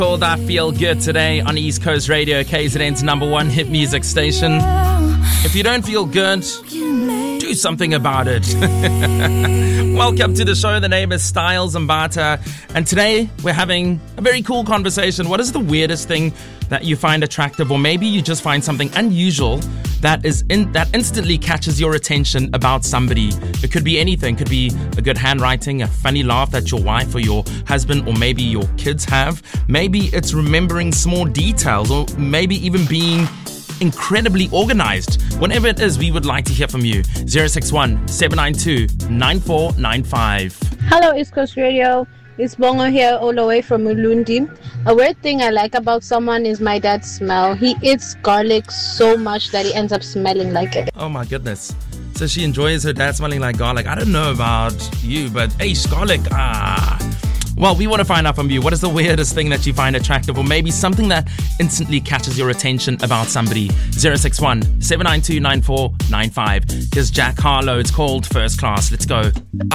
Called I Feel Good today on East Coast Radio, KZN's number one hit music station. If you don't feel good, do something about it. Welcome to the show. The name is Styles Mbata, and today we're having a very cool conversation. What is the weirdest thing that you find attractive, or maybe you just find something unusual that instantly catches your attention about somebody? It could be anything. It could be a good handwriting, a funny laugh that your wife or your husband or maybe your kids have. Maybe it's remembering small details, or maybe even being incredibly organized. Whenever it is, we would like to hear from you. 061-792-9495. Hello, East Coast Radio. It's Bongo here, all the way from Ulundi. A weird thing I like about someone is my dad's smell. He eats garlic so much that he ends up smelling like it. Oh my goodness. So she enjoys her dad smelling like garlic. I don't know about you, but hey, garlic, Well, we want to find out from you. What is the weirdest thing that you find attractive, or maybe something that instantly catches your attention about somebody? 061-792-9495. Here's Jack Harlow. It's called First Class. Let's go.